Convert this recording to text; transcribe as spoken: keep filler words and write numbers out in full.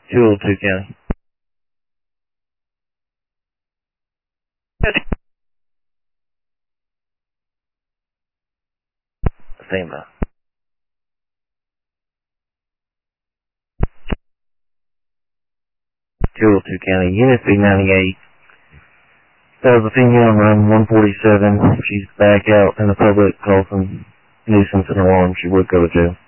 two oh two County. Stand by. two oh two County, Unit B ninety-eight. That was a female on run one forty-seven. If she's back out in the public causing nuisance and alarm, she would go to jail.